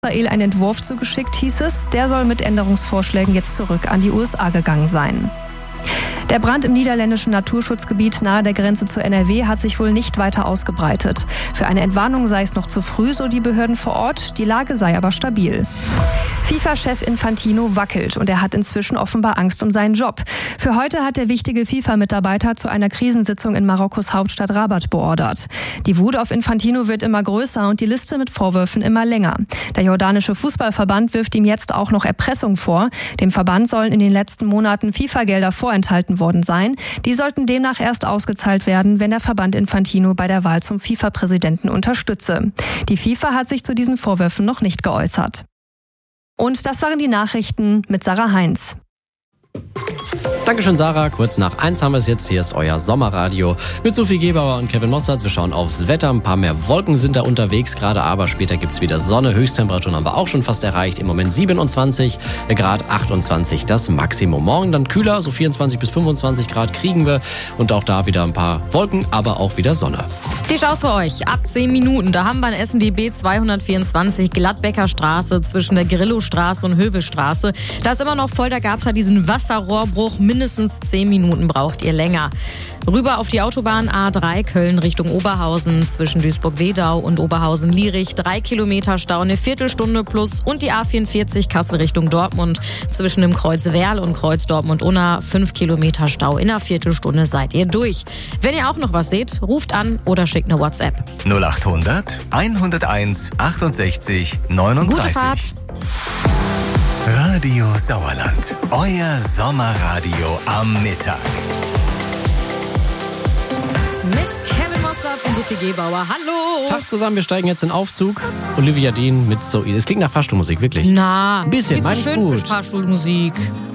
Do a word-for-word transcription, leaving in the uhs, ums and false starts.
Israel einen Entwurf zugeschickt, hieß es. Der soll mit Änderungsvorschlägen jetzt zurück an die U S A gegangen sein. Der Brand im niederländischen Naturschutzgebiet nahe der Grenze zu N R W hat sich wohl nicht weiter ausgebreitet. Für eine Entwarnung sei es noch zu früh, so die Behörden vor Ort. Die Lage sei aber stabil. FIFA-Chef Infantino wackelt und er hat inzwischen offenbar Angst um seinen Job. Für heute hat der wichtige FIFA-Mitarbeiter zu einer Krisensitzung in Marokkos Hauptstadt Rabat beordert. Die Wut auf Infantino wird immer größer und die Liste mit Vorwürfen immer länger. Der jordanische Fußballverband wirft ihm jetzt auch noch Erpressung vor. Dem Verband sollen in den letzten Monaten FIFA-Gelder vorenthalten worden sein. Die sollten demnach erst ausgezahlt werden, wenn der Verband Infantino bei der Wahl zum FIFA-Präsidenten unterstütze. Die FIFA hat sich zu diesen Vorwürfen noch nicht geäußert. Und das waren die Nachrichten mit Sarah Heinz. Dankeschön, Sarah. Kurz nach eins haben wir es jetzt. Hier ist euer Sommerradio mit Sophie Gebauer und Kevin Mostert. Wir schauen aufs Wetter. Ein paar mehr Wolken sind da unterwegs gerade, aber später gibt es wieder Sonne. Höchsttemperaturen haben wir auch schon fast erreicht. Im Moment siebenundzwanzig Grad, achtundzwanzig das Maximum. Morgen dann kühler, so vierundzwanzig bis fünfundzwanzig Grad kriegen wir. Und auch da wieder ein paar Wolken, aber auch wieder Sonne. Die Staus für euch ab zehn Minuten. Da haben wir in Essen die B zweihundertvierundzwanzig Gladbecker Straße zwischen der Grillostraße und Hövelstraße. Da ist immer noch voll, da gab es ja diesen Wasserrohrbruch. Mindestens zehn Minuten braucht ihr länger. Rüber auf die Autobahn A drei Köln Richtung Oberhausen zwischen Duisburg-Wedau und Oberhausen-Lierich. Drei Kilometer Stau, eine Viertelstunde plus. Und die A vierundvierzig Kassel Richtung Dortmund zwischen dem Kreuz Werl und Kreuz Dortmund-Unna. Fünf Kilometer Stau. In einer Viertelstunde seid ihr durch. Wenn ihr auch noch was seht, ruft an oder schickt eine WhatsApp. null achthundert hunderteins achtundsechzig neununddreißig. Gute Fahrt. Radio Sauerland. Euer Sommerradio am Mittag. Mit Kevin Mostert und Sophie Gebauer. Hallo! Tag zusammen, wir steigen jetzt in den Aufzug. Olivia Dean mit Zoe. Es klingt nach Fahrstuhlmusik, wirklich. Na, ein bisschen, viel zu meine ich schön gut. für Fahrstuhlmusik.